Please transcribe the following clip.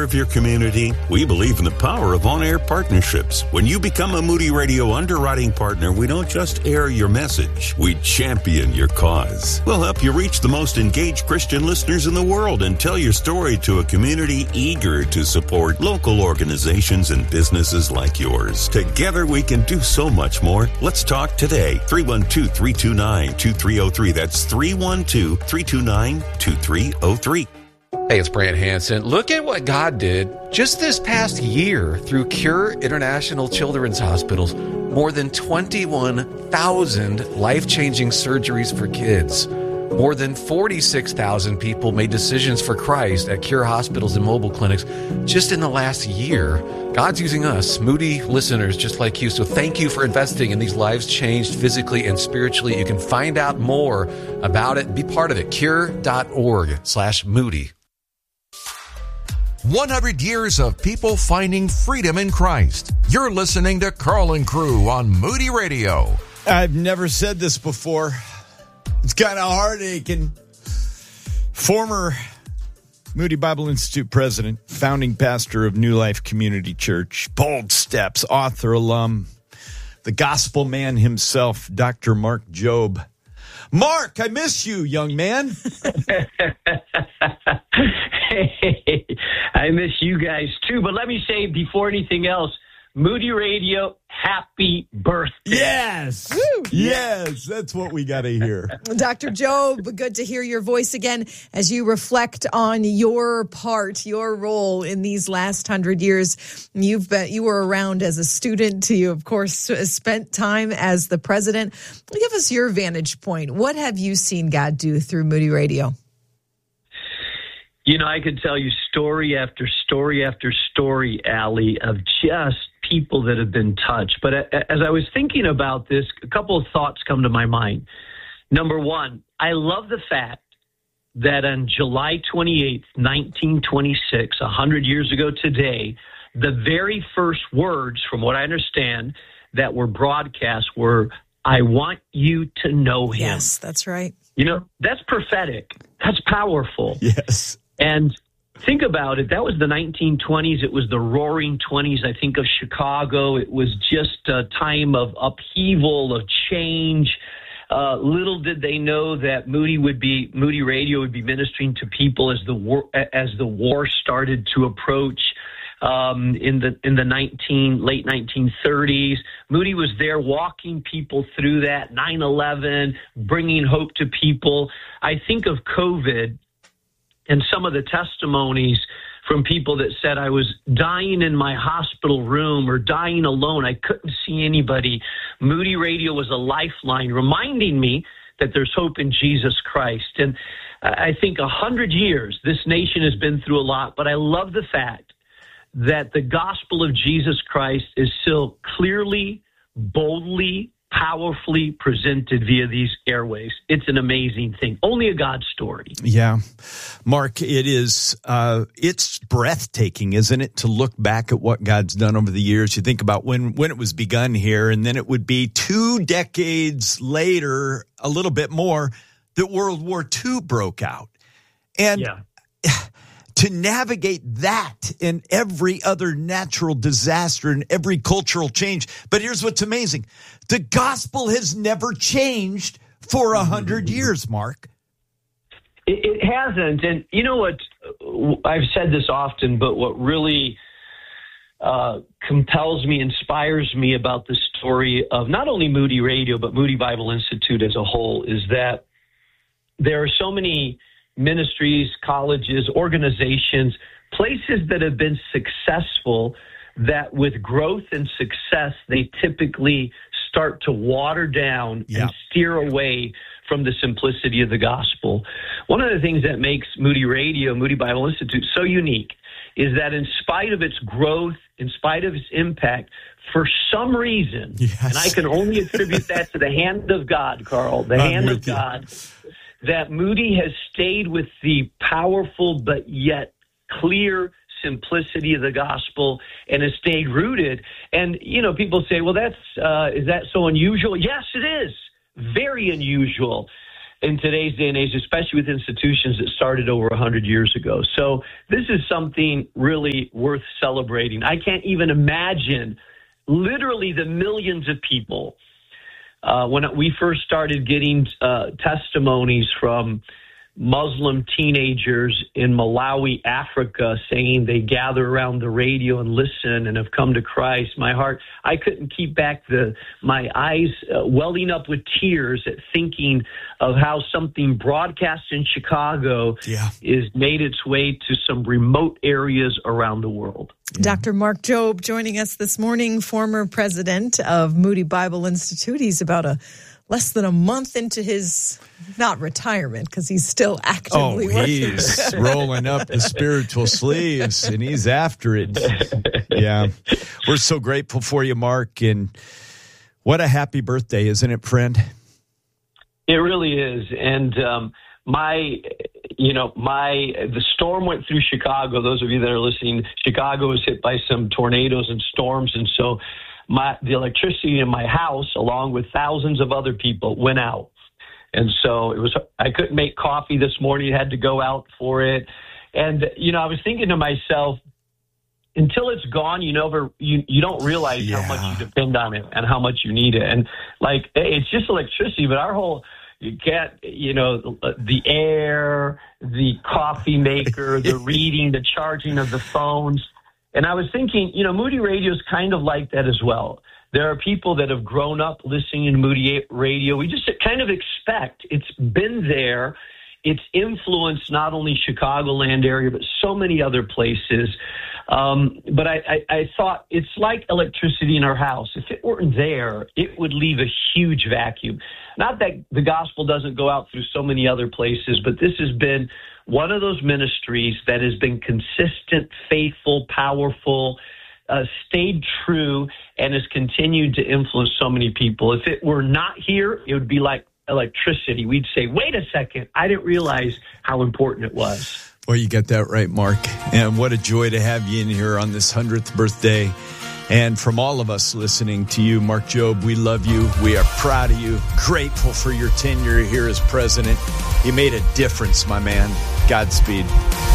serve your community? We believe in the power of on-air partnerships. When you become a Moody Radio underwriting partner, we don't just air your message, we champion your cause. We'll help you reach the most engaged Christian listeners in the world and tell your story to a community eager to support local organizations and businesses like yours. Together we can do so much more. Let's talk today. 312-329-2303. That's 312-329-2303. Hey, it's Brant Hansen. Look at what God did just this past year through Cure International Children's Hospitals. More than 21,000 life-changing surgeries for kids. More than 46,000 people made decisions for Christ at Cure hospitals and mobile clinics just in the last year. God's using us, Moody listeners just like you. So thank you for investing in these lives changed physically and spiritually. You can find out more about it. Be part of it. Cure.org/Moody. 100 years of people finding freedom in Christ. You're listening to Carl and Crew on Moody Radio. I've never said this before. It's kind of heartaching. Former Moody Bible Institute president, founding pastor of New Life Community Church, Bold Steps, author, alum, the gospel man himself, Dr. Mark Jobe. Mark, I miss you, young man. Hey, I miss you guys too. But let me say before anything else, Moody Radio, happy birthday. Yes. Woo. Yes, that's what we got to hear. Dr. Jobe, good to hear your voice again as you reflect on your part, your role in these last 100 years. You were around as a student. You, of course, spent time as the president. Give us your vantage point. What have you seen God do through Moody Radio? You know, I could tell you story after story after story, Allie, of just people that have been touched. But as I was thinking about this, a couple of thoughts come to my mind. Number one, I love the fact that on July 28th, 1926, 100 years ago today, the very first words, from what I understand, that were broadcast were, "I want you to know him." Yes, that's right. You know, that's prophetic. That's powerful. Yes. And think about it. That was the 1920s. It was the roaring 20s, I think, of Chicago. It was just a time of upheaval, of change. Little did they know that Moody Radio would be ministering to people as the war started to approach in the late 1930s. Moody was there walking people through that, 9/11, bringing hope to people. I think of COVID and some of the testimonies from people that said, I was dying in my hospital room or dying alone. I couldn't see anybody. Moody Radio was a lifeline, reminding me that there's hope in Jesus Christ. And I think 100 years, this nation has been through a lot, but I love the fact that the gospel of Jesus Christ is still clearly, boldly, powerfully presented via these airways. It's an amazing thing. Only a God story. Yeah. Mark, it is, it's breathtaking, isn't it, to look back at what God's done over the years. You think about when it was begun here, and then it would be 2 decades later, a little bit more, that World War II broke out. And to navigate that and every other natural disaster and every cultural change. But here's what's amazing. The gospel has never changed for 100 years, Mark. It hasn't. And you know what? I've said this often, but what really compels me, inspires me about the story of not only Moody Radio, but Moody Bible Institute as a whole is that there are so many ministries, colleges, organizations, places that have been successful that with growth and success, they typically start to water down and steer away from the simplicity of the gospel. One of the things that makes Moody Radio, Moody Bible Institute so unique is that in spite of its growth, in spite of its impact, for some reason, and I can only attribute that to the hand of God, Carl, the hand of God, that Moody has stayed with the powerful but yet clear simplicity of the gospel and has stayed rooted. And, you know, people say, well, is that so unusual? Yes, it is. Very unusual. in today's day and age, especially with institutions that started over 100 years ago. So this is something really worth celebrating. I can't even imagine literally the millions of people. When we first started getting testimonies from Muslim teenagers in Malawi, Africa, saying they gather around the radio and listen and have come to Christ, my heart, I couldn't keep back my eyes welling up with tears at thinking of how something broadcast in Chicago is made its way to some remote areas around the world. Dr. Mark Jobe joining us this morning, former president of Moody Bible Institute. He's about less than a month into his, not retirement, because he's still actively working. He's rolling up the spiritual sleeves, and he's after it. Yeah. We're so grateful for you, Mark, and what a happy birthday, isn't it, friend? It really is. And the storm went through Chicago. Those of you that are listening, Chicago was hit by some tornadoes and storms, and so the electricity in my house, along with thousands of other people, went out. And so I couldn't make coffee this morning, had to go out for it. And, I was thinking to myself, until it's gone, you don't realize how much you depend on it and how much you need it. And it's just electricity, but you can't, the air, the coffee maker, the reading, the charging of the phones. And I was thinking, Moody Radio is kind of like that as well. There are people that have grown up listening to Moody Radio. We just kind of expect it's been there. It's influenced not only Chicagoland area, but so many other places. But I thought it's like electricity in our house. If it weren't there, it would leave a huge vacuum. Not that the gospel doesn't go out through so many other places, but this has been one of those ministries that has been consistent, faithful, powerful, stayed true, and has continued to influence so many people. If it were not here, it would be like electricity. We'd say, wait a second, I didn't realize how important it was. Well, you got that right, Mark. And what a joy to have you in here on this 100th birthday. And from all of us listening to you, Mark Jobe, we love you. We are proud of you. Grateful for your tenure here as president. You made a difference, my man. Godspeed.